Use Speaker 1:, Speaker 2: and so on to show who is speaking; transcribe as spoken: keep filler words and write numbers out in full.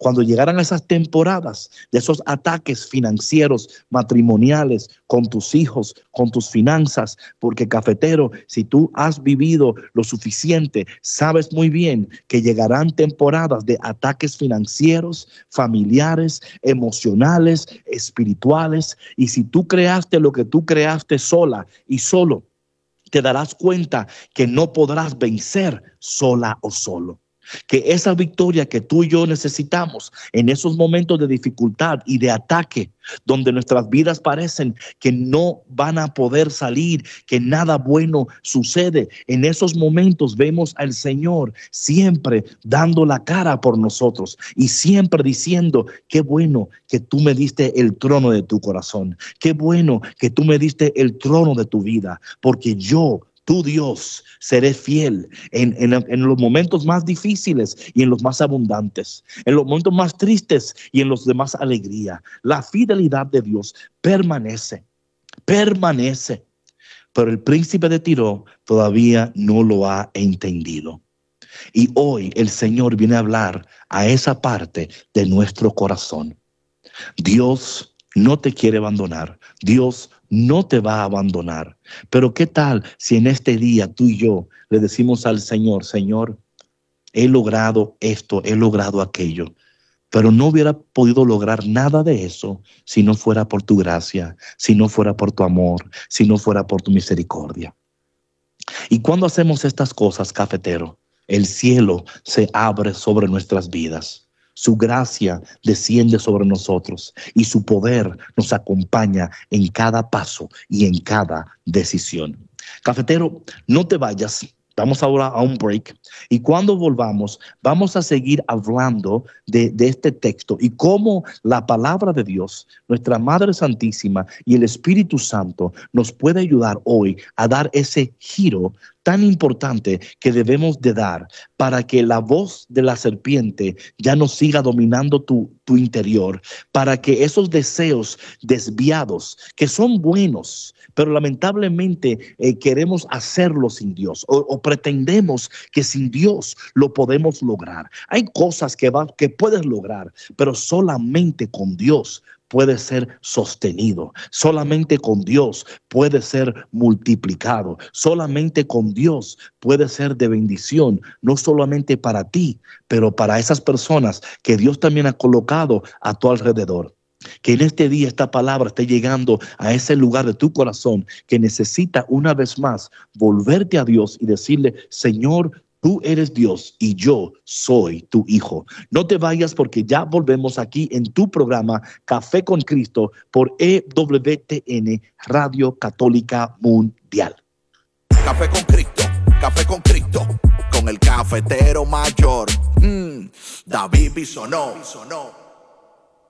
Speaker 1: cuando llegaran esas temporadas de esos ataques financieros, matrimoniales, con tus hijos, con tus finanzas, porque cafetero, si tú has vivido lo suficiente, sabes muy bien que llegarán temporadas de ataques financieros, familiares, emocionales, espirituales, y si tú creaste lo que tú creaste sola y solo, te darás cuenta que no podrás vencer sola o solo. Que esa victoria que tú y yo necesitamos en esos momentos de dificultad y de ataque, donde nuestras vidas parecen que no van a poder salir, que nada bueno sucede, en esos momentos vemos al Señor siempre dando la cara por nosotros y siempre diciendo: qué bueno que tú me diste el trono de tu corazón, qué bueno que tú me diste el trono de tu vida, porque yo, tu Dios, seré fiel en, en, en los momentos más difíciles y en los más abundantes, en los momentos más tristes y en los de más alegría. La fidelidad de Dios permanece, permanece, pero el príncipe de Tiro todavía no lo ha entendido. Y hoy el Señor viene a hablar a esa parte de nuestro corazón. Dios no te quiere abandonar. Dios no te va a abandonar. Pero ¿qué tal si en este día tú y yo le decimos al Señor: Señor, he logrado esto, he logrado aquello, pero no hubiera podido lograr nada de eso si no fuera por tu gracia, si no fuera por tu amor, si no fuera por tu misericordia? Y cuando hacemos estas cosas, cafetero, el cielo se abre sobre nuestras vidas. Su gracia desciende sobre nosotros y su poder nos acompaña en cada paso y en cada decisión. Cafetero, no te vayas. Vamos ahora a un break y cuando volvamos vamos a seguir hablando de, de este texto y cómo la palabra de Dios, nuestra Madre Santísima y el Espíritu Santo nos puede ayudar hoy a dar ese giro tan importante que debemos de dar para que la voz de la serpiente ya no siga dominando tu, tu interior, para que esos deseos desviados que son buenos, pero lamentablemente eh, queremos hacerlo sin Dios o, o pretendemos que sin Dios lo podemos lograr. Hay cosas que, va, que puedes lograr, pero solamente con Dios puede ser sostenido. Solamente con Dios puede ser multiplicado. Solamente con Dios puede ser de bendición, no solamente para ti, pero para esas personas que Dios también ha colocado a tu alrededor. Que en este día esta palabra esté llegando a ese lugar de tu corazón que necesita una vez más volverte a Dios y decirle: Señor, tú eres Dios y yo soy tu hijo. No te vayas porque ya volvemos aquí en tu programa Café con Cristo por E W T N Radio Católica Mundial.
Speaker 2: Café con Cristo, Café con Cristo, con el cafetero mayor, mm, David Bisonó.